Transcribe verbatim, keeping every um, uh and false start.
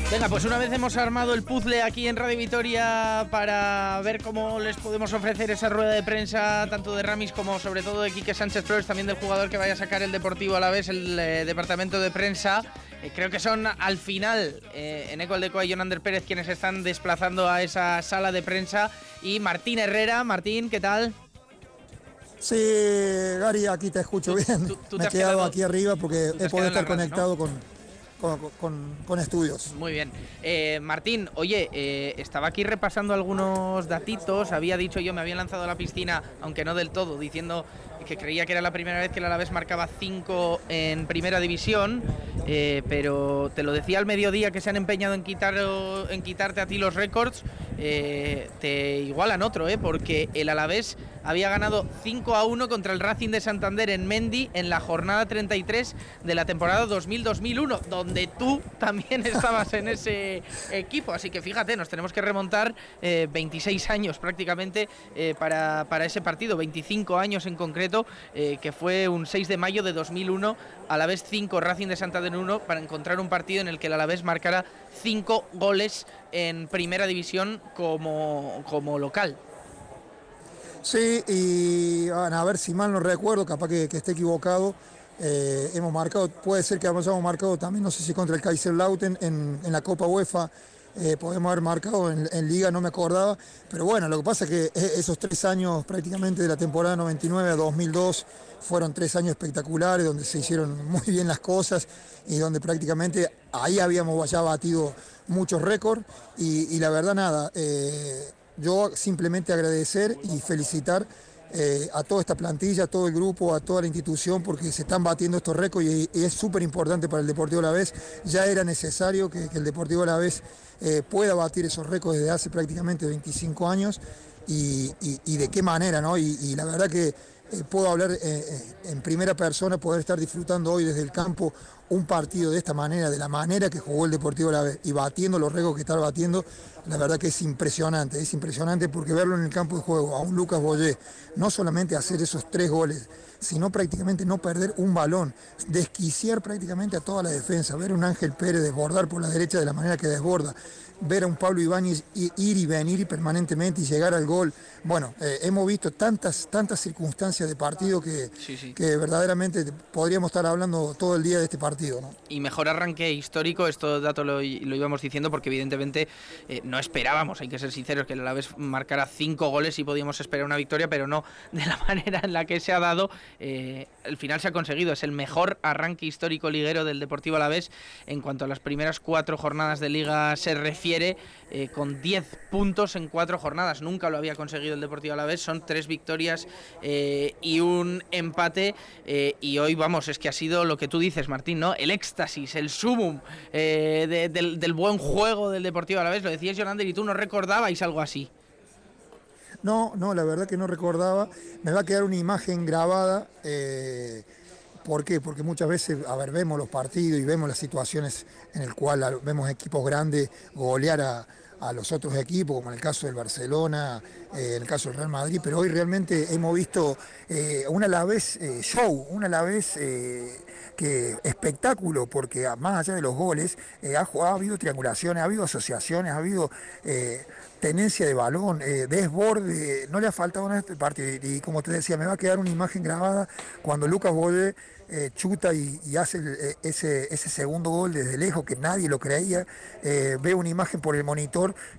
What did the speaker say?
Venga, pues una vez hemos armado el puzzle aquí en Radio Vitoria para ver cómo les podemos ofrecer esa rueda de prensa, tanto de Ramis como sobre todo de Quique Sánchez Flores, también del jugador que vaya a sacar el Deportivo Alavés, el eh, departamento de prensa. Eh, creo que son al final, eh, Eneco Aldecoa y Jonander Pérez, quienes están desplazando a esa sala de prensa. Y Martín Herrera. Martín, ¿qué tal? Sí, Gary, aquí te escucho tú, bien. Tú, tú Me he quedado, quedado aquí arriba porque he podido estar conectado, ¿no?, con... Con, con, con estudios. Muy bien. Eh, Martín, oye, eh, estaba aquí repasando algunos datitos. Había dicho yo, me había lanzado a la piscina, aunque no del todo, diciendo que creía que era la primera vez que el Alavés marcaba cinco en primera división. Eh, pero te lo decía al mediodía, que se han empeñado en, quitar, en quitarte a ti los récords. Eh, te igualan otro, eh, porque el Alavés había ganado cinco a uno contra el Racing de Santander en Mendy en la jornada treinta y tres de la temporada dos mil dos mil uno, donde tú también estabas en ese equipo. Así que fíjate, nos tenemos que remontar eh, veintiséis años prácticamente eh, para, para ese partido, veinticinco años en concreto, eh, que fue un seis de mayo de dos mil uno, Alavés cinco, Racing de Santander uno, para encontrar un partido en el que el Alavés marcara cinco goles en primera división como, como local. Sí, y bueno, a ver, si mal no recuerdo, capaz que, que esté equivocado, eh, hemos marcado, puede ser que hayamos marcado también, no sé si contra el Kaiserslautern en, en la Copa UEFA, eh, podemos haber marcado en, en Liga, no me acordaba, pero bueno, lo que pasa es que esos tres años prácticamente de la temporada noventa y nueve a dos mil dos fueron tres años espectaculares, donde se hicieron muy bien las cosas y donde prácticamente ahí habíamos ya batido muchos récords y, y la verdad nada, eh, yo simplemente agradecer y felicitar eh, a toda esta plantilla, a todo el grupo, a toda la institución, porque se están batiendo estos récords y, y es súper importante para el Deportivo Alavés. Ya era necesario que, que el Deportivo Alavés eh, pueda batir esos récords desde hace prácticamente veinticinco años y, y, y de qué manera, ¿no? Y, y la verdad que eh, puedo hablar eh, en primera persona, poder estar disfrutando hoy desde el campo un partido de esta manera, de la manera que jugó el Deportivo Alavés y batiendo los récords que está batiendo, la verdad que es impresionante, es impresionante porque verlo en el campo de juego a un Lucas Boyé, no solamente hacer esos tres goles, sino prácticamente no perder un balón, desquiciar prácticamente a toda la defensa, ver a un Ángel Pérez desbordar por la derecha de la manera que desborda, ver a un Pablo Ibáñez ir y venir permanentemente y llegar al gol. Bueno, eh, hemos visto tantas, tantas circunstancias de partido que, sí, sí. que verdaderamente podríamos estar hablando todo el día de este partido, ¿no? Y mejor arranque histórico, esto dato lo, lo íbamos diciendo porque evidentemente eh, no esperábamos, hay que ser sinceros, que el Alavés marcara cinco goles y podíamos esperar una victoria, pero no de la manera en la que se ha dado. Eh, al final se ha conseguido, es el mejor arranque histórico liguero del Deportivo Alavés en cuanto a las primeras cuatro jornadas de Liga se refiere, eh, con diez puntos en cuatro jornadas. Nunca lo había conseguido el Deportivo Alavés, son tres victorias eh, y un empate, eh, y hoy vamos, es que ha sido lo que tú dices, Martín, ¿no? El éxtasis, el sumum eh, de, del, del buen juego del Deportivo Alavés. Lo decías, Jonander, y tú no recordabais algo así. No, no, la verdad que no recordaba. Me va a quedar una imagen grabada. Eh, ¿Por qué? Porque muchas veces, a ver, vemos los partidos y vemos las situaciones en las cuales vemos equipos grandes golear a, a los otros equipos, como en el caso del Barcelona, eh, en el caso del Real Madrid, pero hoy realmente hemos visto eh, un Alavés eh, show, un Alavés eh, que espectáculo, porque más allá de los goles, eh, ha, ha habido triangulaciones, ha habido asociaciones, ha habido eh, tenencia de balón, eh, desborde, no le ha faltado en este partido, y, y como te decía, me va a quedar una imagen grabada cuando Lucas Boyé eh, chuta y, y hace el, ese, ese segundo gol desde lejos, que nadie lo creía, eh, veo una imagen por el monitor